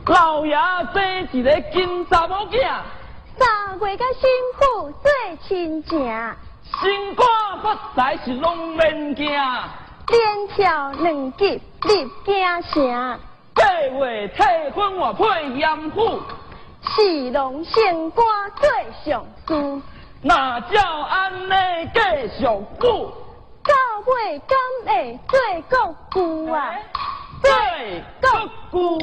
老爷生一个金查某囝 3月甲新妇做亲情， 新官发财是拢免惊。 连跳2级入京城 8月退婚我配严父， ，4龙升官做上司， 那照安尼继续补。 到尾敢会做国舅啊？ 做国舅。